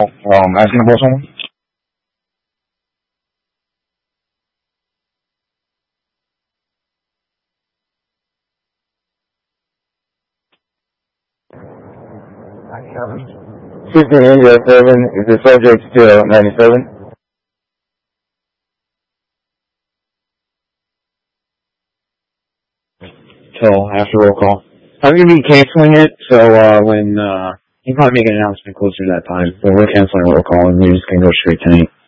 Asking about someone? Houston, India 7, is the subject still 97? Till after roll call. I'm going to be canceling it, so when you can probably make an announcement closer to that time. But we're canceling roll call, and we're just going to go straight to 8.